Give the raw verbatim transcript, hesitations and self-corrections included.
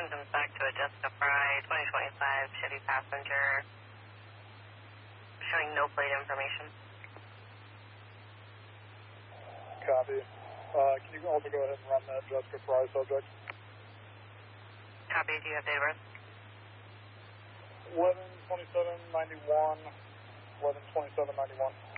comes back to a Jessica Fry, twenty twenty-five Chevy passenger, showing no plate information. Copy. Uh, can you also go ahead and run that Jessica Fry subject? Copy. Do you have date of birth? eleven twenty-seven ninety-one, eleven twenty-seven ninety-one.